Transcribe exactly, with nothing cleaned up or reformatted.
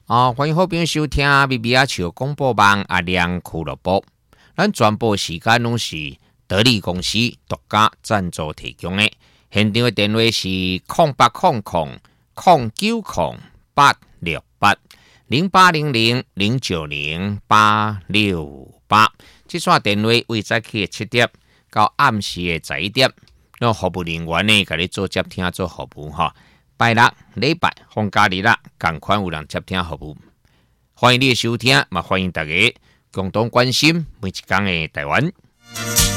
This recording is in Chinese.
哦，欢迎好朋友收听 B B 阿球广播网阿亮俱乐部。咱全部时间拢是得力公司独家赞助提供的。现场的电话是零八零零零九零八六八零八零零零九零八六八。这串电话为早起的七点到暗时的十一点，让服务人员呢，给你做接听做服务哈。拜六、礼拜、放假日啦，同款有人接听服务。欢迎你的收听，嘛欢迎大家共同关心每一天的台湾。